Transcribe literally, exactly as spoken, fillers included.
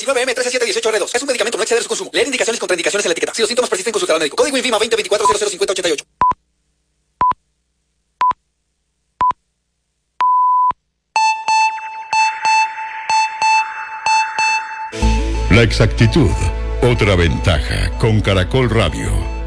diecinueve M trece siete dieciocho R dos. Es un medicamento, no exceder su consumo. Leer indicaciones y contraindicaciones en la etiqueta. Si los síntomas persisten, consultar al médico. Código INVIMA veinte veinticuatro cero cero cincuenta ochenta y ocho. La exactitud, otra ventaja con Caracol Radio.